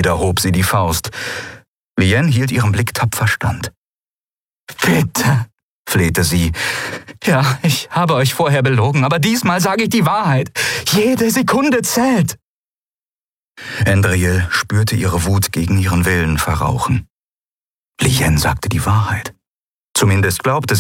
Wieder hob sie die Faust. Lien hielt ihren Blick tapfer stand. »Bitte«, flehte sie. »Ja, ich habe euch vorher belogen, aber diesmal sage ich die Wahrheit. Jede Sekunde zählt.« Andriel spürte ihre Wut gegen ihren Willen verrauchen. Lien sagte die Wahrheit. Zumindest glaubte